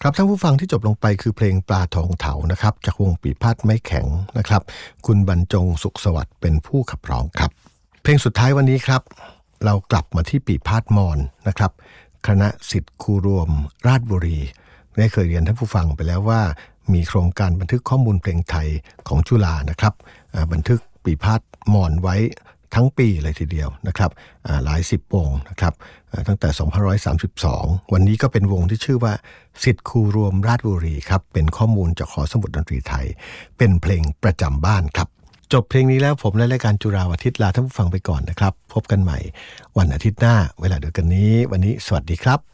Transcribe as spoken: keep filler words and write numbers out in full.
ครับท่านผู้ฟังที่จบลงไปคือเพลงปลาทองเถานะครับจากวงปีพาดไม้แข็งนะครับคุณบรรจงสุขสวัสดิ์เป็นผู้ขับร้องครับเพลงสุดท้ายวันนี้ครับเรากลับมาที่ปีพาดมอนนะครับคณะศิษย์ครูรวมราชบุรีได้เคยเรียนท่านผู้ฟังไปแล้วว่ามีโครงการบันทึกข้อมูลเพลงไทยของจุฬานะครับบันทึกปีพาดมอนไว้ทั้งปีเลยทีเดียวนะครับหลายสิบวงนะครับตั้งแต่สองพันห้าร้อยสามสิบสองวันนี้ก็เป็นวงที่ชื่อว่าศิษย์ครูรวมราชบุรีครับเป็นข้อมูลจากหอสมุดดนตรีไทยเป็นเพลงประจำบ้านครับจบเพลงนี้แล้วผมและรายการจุฬาอาทิตย์ลาท่านผู้ฟังไปก่อนนะครับพบกันใหม่วันอาทิตย์หน้าเวลาเดียวกันนี้วันนี้สวัสดีครับ